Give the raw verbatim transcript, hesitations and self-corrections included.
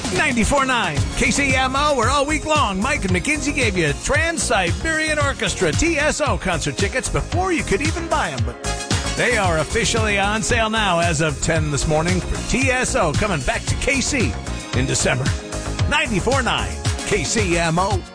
ninety-four point nine K C M O, where all week long, Mike and McKinsey gave you Trans-Siberian Orchestra T S O concert tickets before you could even buy them. But they are officially on sale now as of ten this morning for T S O coming back to K C in December. ninety-four point nine K C M O.